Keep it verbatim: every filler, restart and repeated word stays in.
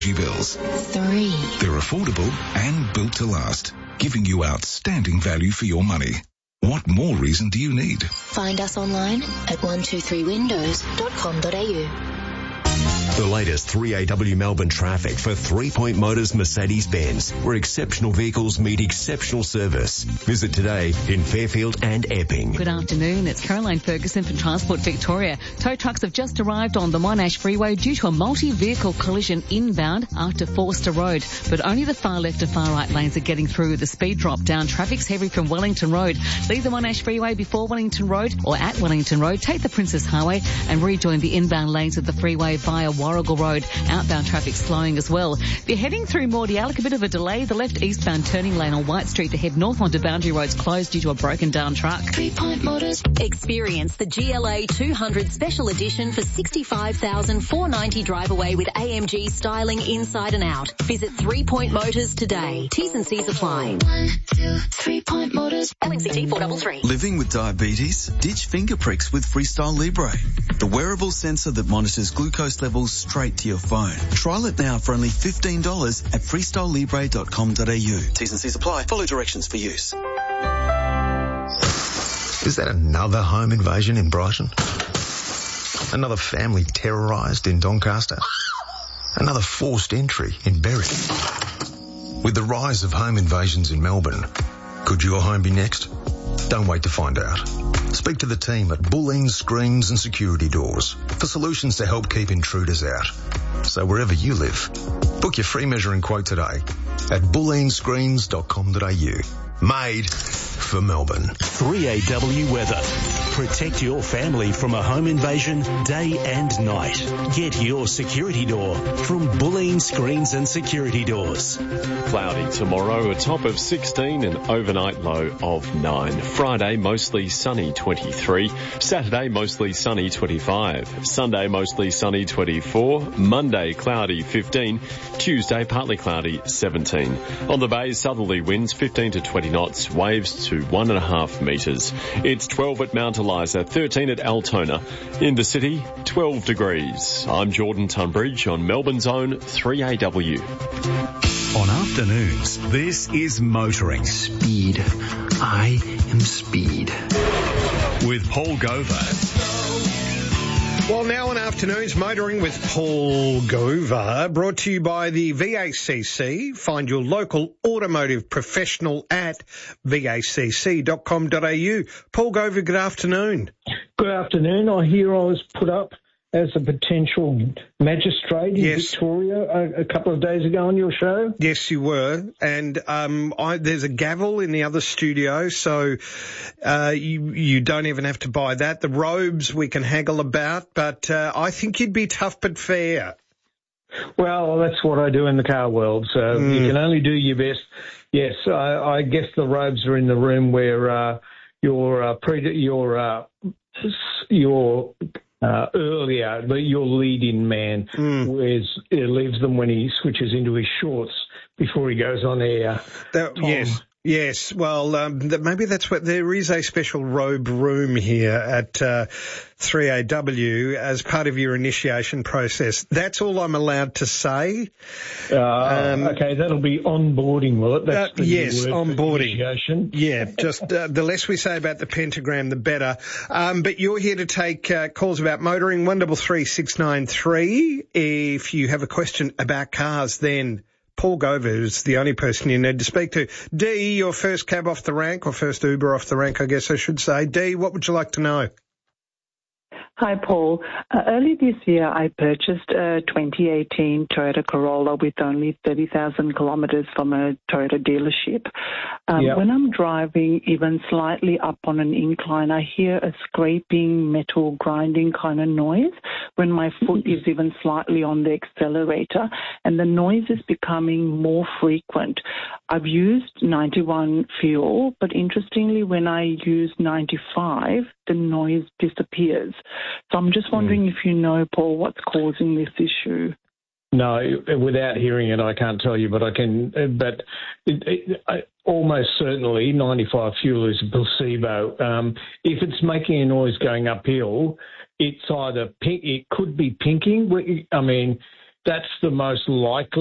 bills. Three. They're affordable and built to last, giving you outstanding value for your money. What more reason do you need? Find us online at one two three windows dot com dot a u. The latest three A W Melbourne traffic for Three Point Motors Mercedes-Benz, where exceptional vehicles meet exceptional service. Visit today in Fairfield and Epping. Good afternoon. It's Caroline Ferguson from Transport Victoria. Tow trucks have just arrived on the Monash Freeway due to a multi-vehicle collision inbound after Forster Road. But only the far left and far right lanes are getting through the speed drop down. Traffic's heavy from Wellington Road. Leave the Monash Freeway before Wellington Road or at Wellington Road. Take the Princess Highway and rejoin the inbound lanes of the freeway via Warrigal Road. Outbound traffic slowing as well. If you're heading through Mordialloc, a bit of a delay. The left eastbound turning lane on White Street to head north onto Boundary Road's closed due to a broken down truck. Three Point Motors. Experience the G L A two hundred Special Edition for sixty-five thousand four hundred ninety dollars drive away with A M G styling inside and out. Visit Three Point Motors today. T's and C's apply. One, two, Three Point Motors. L M C T four three three. Living with diabetes? Ditch finger pricks with Freestyle Libre, the wearable sensor that monitors glucose levels straight to your phone. Trial it now for only fifteen dollars at freestyle libre dot com dot a u. T's and C's apply. Follow directions for use. Is that another home invasion in Brighton? Another family terrorised in Doncaster? Another forced entry in Berwick? With the rise of home invasions in Melbourne, could your home be next? Don't wait to find out. Speak to the team at Bulleen Screens and Security Doors for solutions to help keep intruders out. So wherever you live, book your free measuring quote today at bulleen screens dot com dot a u. Made for Melbourne. three A W weather. Protect your family from a home invasion day and night. Get your security door from Bulleen Screens and Security Doors. Cloudy tomorrow, a top of sixteen and overnight low of nine. Friday, mostly sunny, twenty-three. Saturday, mostly sunny, twenty-five. Sunday, mostly sunny, twenty-four. Monday, cloudy, fifteen. Tuesday, partly cloudy, seventeen. On the bay, southerly winds, fifteen to twenty knots, waves to one and a half metres. It's twelve at Mount Eliza, thirteen at Altona. In the city, twelve degrees. I'm Jordan Tunbridge on Melbourne's own three A W. On afternoons, this is Motoring. Speed. I am speed. With Paul Gover. Well, now on afternoons, Motoring with Paul Gover, brought to you by the V A C C. Find your local automotive professional at v a c c dot com dot a u. Paul Gover, good afternoon. Good afternoon. I hear I was put up as a potential magistrate in yes. Victoria a, a couple of days ago on your show. Yes, you were. And um, I, there's a gavel in the other studio, so uh, you, you don't even have to buy that. The robes we can haggle about, but uh, I think you'd be tough but fair. Well, that's what I do in the car world, so mm. you can only do your best. Yes, I, I guess the robes are in the room where uh, your uh, pre- your uh, your Uh, earlier, but your lead-in man mm. wears, uh, leaves them when he switches into his shorts before he goes on air. That, yes, yes. Well, um, that, maybe that's what there is a special robe room here at uh, three A W as part of your initiation process. That's all I'm allowed to say. Uh, um, okay, that'll be onboarding, will it? That's uh, yes, onboarding. Initiation. Yeah, just uh, the less we say about the pentagram, the better. Um, but you're here to take uh, calls about motoring, one double three six nine three. If you have a question about cars, then Paul Gover is the only person you need to speak to. Dee, your first cab off the rank, or first Uber off the rank, I guess I should say. Dee, what would you like to know? Hi, Paul. Uh, early this year, I purchased a twenty eighteen Toyota Corolla with only thirty thousand kilometres from a Toyota dealership. Um, yep. When I'm driving even slightly up on an incline, I hear a scraping, metal grinding kind of noise when my foot is even slightly on the accelerator, and the noise is becoming more frequent. I've used ninety-one fuel, but interestingly, when I use ninety-five, the noise disappears. So I'm just wondering mm. if you know, Paul, what's causing this issue. No, without hearing it, I can't tell you, but I can. But it, it, I, almost certainly, ninety-five fuel is a placebo. Um, if it's making a noise going uphill, it's either pink, it could be pinking. I mean, that's the most likely